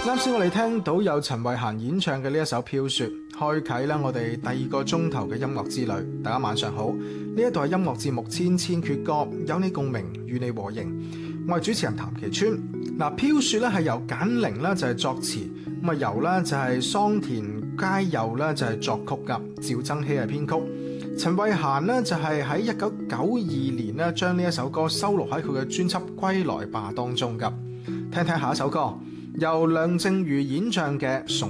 啱先我哋聽到有陳慧嫻演唱嘅呢一首《飄雪》，開啟啦我哋第二個鐘頭嘅音樂之旅。大家晚上好，呢一度係音樂節目《千千闕歌》，有你共鳴，與你和應。我係主持人譚其川。嗱，《飄雪》咧係由簡玲咧就係作詞，咁啊由咧就係桑田佳祐咧就係作曲噶，趙增熹係編曲。陳慧嫻呢就係喺1992年咧將呢一首歌收錄喺佢嘅專輯《歸來吧》當中噶。聽聽下一首歌，由梁靜茹演唱嘅《